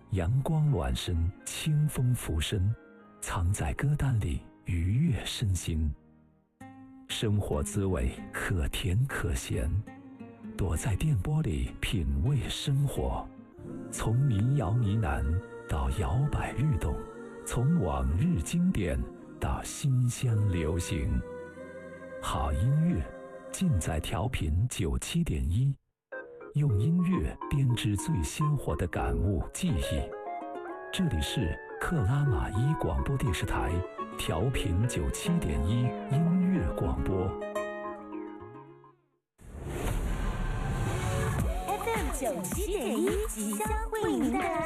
阳光暖身，清风拂身，藏在歌单里愉悦身心。生活滋味可甜可咸，躲在电波里品味生活。从民谣呢喃到摇摆律动，从往日经典到新乡流行。好音乐尽在调频97.1，用音乐编织最鲜活的感悟记忆。这里是克拉玛依广播电视台调频97.1音乐广播。 FM 97.1即将为您带来